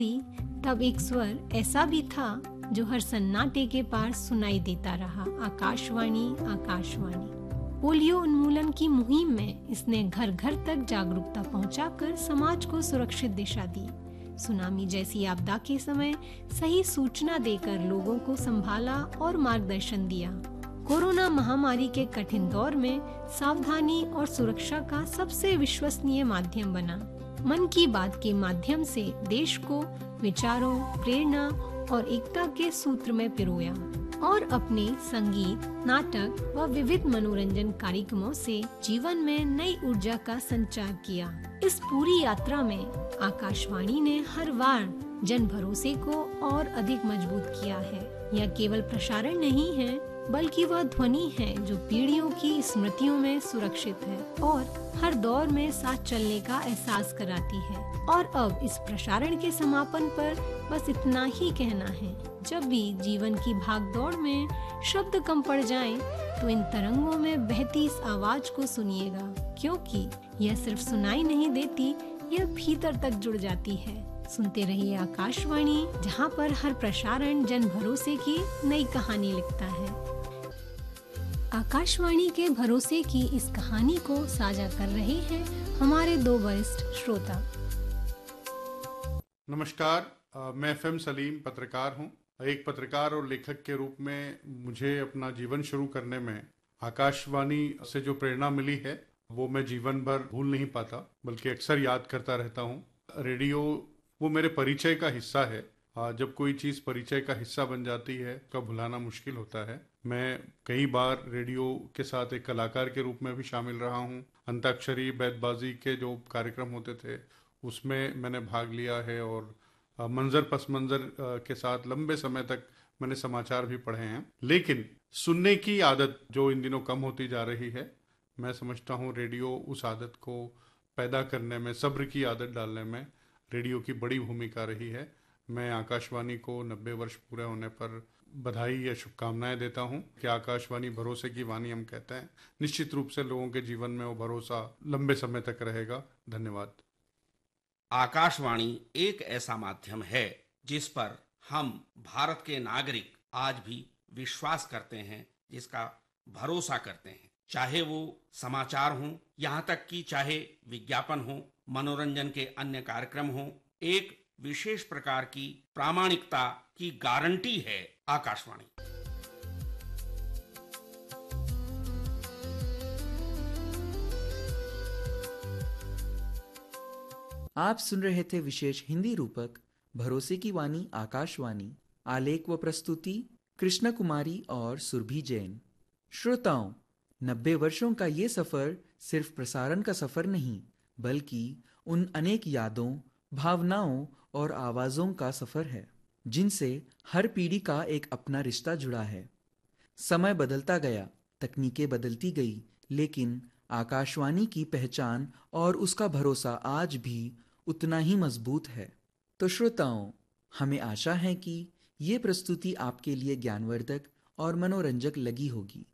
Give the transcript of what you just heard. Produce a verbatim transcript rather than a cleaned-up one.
तब एक स्वर ऐसा भी था जो हर सन्नाटे के पार सुनाई देता रहा, आकाशवाणी आकाशवाणी। पोलियो उन्मूलन की मुहिम में इसने घर घर तक जागरूकता पहुंचाकर समाज को सुरक्षित दिशा दी। सुनामी जैसी आपदा के समय सही सूचना देकर लोगों को संभाला और मार्गदर्शन दिया। कोरोना महामारी के कठिन दौर में सावधानी और सुरक्षा का सबसे विश्वसनीय माध्यम बना। मन की बात के माध्यम से देश को विचारों, प्रेरणा और एकता के सूत्र में पिरोया और अपने संगीत, नाटक व विविध मनोरंजन कार्यक्रमों से जीवन में नई ऊर्जा का संचार किया। इस पूरी यात्रा में आकाशवाणी ने हर बार जन भरोसे को और अधिक मजबूत किया है। यह केवल प्रसारण नहीं है, बल्कि वह ध्वनि है जो पीढ़ियों की स्मृतियों में सुरक्षित है और हर दौर में साथ चलने का एहसास कराती है। और अब इस प्रसारण के समापन पर बस इतना ही कहना है, जब भी जीवन की भागदौड़ में शब्द कम पड़ जाएं, तो इन तरंगों में बहती इस आवाज को सुनिएगा, क्योंकि यह सिर्फ सुनाई नहीं देती, यह भीतर तक जुड़ जाती है। सुनते रहिए आकाशवाणी, जहाँ पर हर प्रसारण जन भरोसे की नई कहानी लिखता है। आकाशवाणी के भरोसे की इस कहानी को साझा कर रहे हैं हमारे दो वरिष्ठ श्रोता। नमस्कार, आ, मैं एफ एम सलीम पत्रकार हूँ। एक पत्रकार और लेखक के रूप में मुझे अपना जीवन शुरू करने में आकाशवाणी से जो प्रेरणा मिली है वो मैं जीवन भर भूल नहीं पाता, बल्कि अक्सर याद करता रहता हूँ। रेडियो वो मेरे परिचय का हिस्सा है। जब कोई चीज़ परिचय का हिस्सा बन जाती है उसका भुलाना मुश्किल होता है। मैं कई बार रेडियो के साथ एक कलाकार के रूप में भी शामिल रहा हूँ। अंताक्षरी, बैतबाजी के जो कार्यक्रम होते थे उसमें मैंने भाग लिया है और मंजर पस मंजर के साथ लंबे समय तक मैंने समाचार भी पढ़े हैं। लेकिन सुनने की आदत जो इन दिनों कम होती जा रही है, मैं समझता हूँ रेडियो उस आदत को पैदा करने में, सब्र की आदत डालने में रेडियो की बड़ी भूमिका रही है। मैं आकाशवाणी को नब्बे वर्ष पूरे होने पर बधाई या शुभकामनाएं देता हूं कि आकाशवाणी भरोसे की वाणी हम कहते हैं। निश्चित रूप से लोगों के जीवन में वो भरोसा लंबे समय तक रहेगा। धन्यवाद। आकाशवाणी एक ऐसा माध्यम है जिस पर हम भारत के नागरिक आज भी विश्वास करते हैं, जिसका भरोसा करते हैं। चाहे वो समाचार हो, यहाँ तक कि चाहे विज्ञापन हो, मनोरंजन के अन्य कार्यक्रम हो, एक विशेष प्रकार की प्रामाणिकता की गारंटी है आकाशवाणी। आप सुन रहे थे विशेष हिंदी रूपक भरोसे की वाणी आकाशवाणी। आलेख व प्रस्तुति कृष्ण कुमारी और सुरभि जैन। श्रोताओं, नब्बे वर्षों का ये सफर सिर्फ प्रसारण का सफर नहीं, बल्कि उन अनेक यादों, भावनाओं और आवाज़ों का सफ़र है जिनसे हर पीढ़ी का एक अपना रिश्ता जुड़ा है। समय बदलता गया, तकनीकें बदलती गई, लेकिन आकाशवाणी की पहचान और उसका भरोसा आज भी उतना ही मजबूत है। तो श्रोताओं, हमें आशा है कि ये प्रस्तुति आपके लिए ज्ञानवर्धक और मनोरंजक लगी होगी।